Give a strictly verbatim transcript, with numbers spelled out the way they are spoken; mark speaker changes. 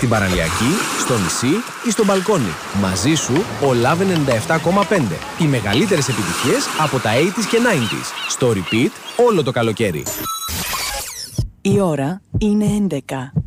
Speaker 1: Στην παραλιακή, στο νησί ή στο μπαλκόνι. Μαζί σου ο Love ενενήντα επτά κόμμα πέντε. Οι μεγαλύτερες επιτυχίες από τα ογδόντα και ενενήντα. Στο repeat όλο το καλοκαίρι.
Speaker 2: Η ώρα είναι έντεκα.